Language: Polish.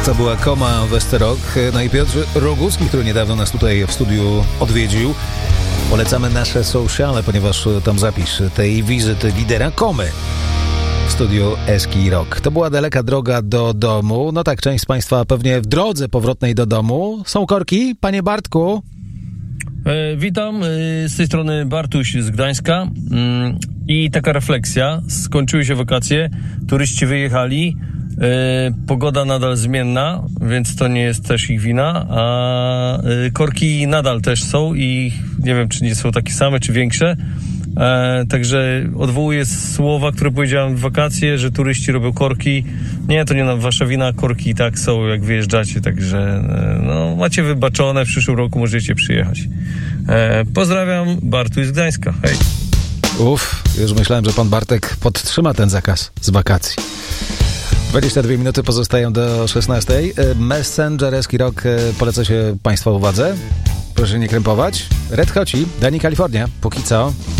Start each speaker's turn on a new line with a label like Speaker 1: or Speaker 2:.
Speaker 1: To była Koma Westerok. No i Piotr Roguski, który niedawno nas tutaj w studiu odwiedził. Polecamy nasze sociale, ponieważ tam zapis tej wizyty lidera Komy w studiu Eski Rock. To była daleka droga do domu. No tak, część z Państwa pewnie w drodze powrotnej do domu. Są korki? Panie Bartku?
Speaker 2: Witam, z tej strony Bartuś z Gdańska. I taka refleksja. Skończyły się wakacje, turyści wyjechali. Pogoda nadal zmienna, więc to nie jest też ich wina, a korki nadal też są i nie wiem, czy nie są takie same, czy większe. Także odwołuję słowa, które powiedziałem w wakacje, że turyści robią korki. Nie, to nie wasza wina, korki i tak są, jak wyjeżdżacie, także no, macie wybaczone, w przyszłym roku możecie przyjechać. Pozdrawiam, Bartuś z Gdańska, hej.
Speaker 1: Już myślałem, że pan Bartek podtrzyma ten zakaz z wakacji. 22 minuty pozostają do 16. Messenger, Eski Rock poleca się Państwa uwadze. Proszę nie krępować. Red Hoci, Dani Kalifornia, póki co.